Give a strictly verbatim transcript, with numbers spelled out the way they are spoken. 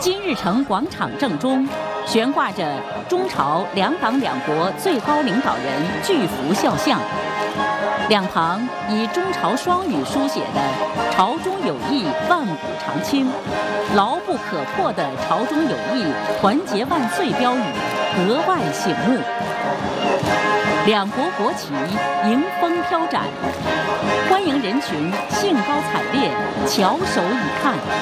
金日成广场正中，悬挂着中朝两党两国最高领导人巨幅肖像，两旁以中朝双语书写的“朝中有义，万古长青，牢不可破”的“朝中有义，团结万岁”标语格外醒目。两国国旗迎风飘展，欢迎人群兴高采烈，翘首以盼。